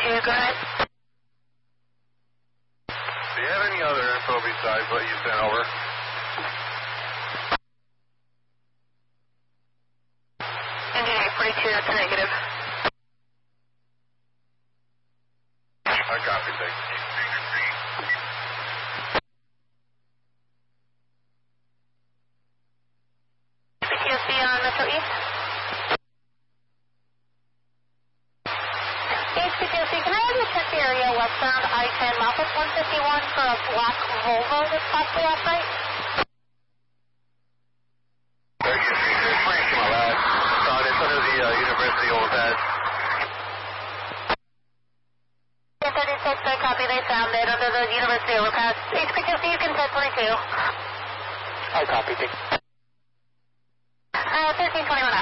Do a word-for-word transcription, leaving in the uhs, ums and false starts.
thirty-two, go ahead. Do you have any other info besides what you sent over? Engine eight forty-two, that's a negative. I copy, thanks. P T S D on Metro East. H P T S D, can I have you check the area westbound I ten, Malpas one fifty-one for a black Volvo that's possibly off right? There you see, there's Frank, my lad. Todd, it's under the uh, University overpass. ten thirty-six, I copy, they found it under the University overpass. H P T S D, you can set twenty-two. I copy, thanks. Uh, thirteen twenty-one.